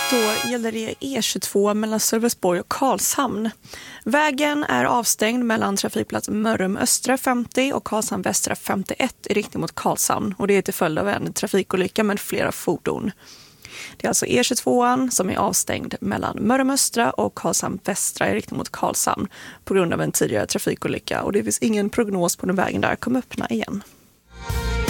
Då gäller det E22 mellan Sölvesborg och Karlshamn. Vägen är avstängd mellan trafikplats Mörrum Östra 50 och Karlshamn Västra 51 i riktning mot Karlshamn. Och det är till följd av en trafikolycka med flera fordon. Det är alltså E22 som är avstängd mellan Mörrum Östra och Karlshamn Västra i riktning mot Karlshamn på grund av en tidigare trafikolycka. Och det finns ingen prognos på när vägen där kommer öppna igen.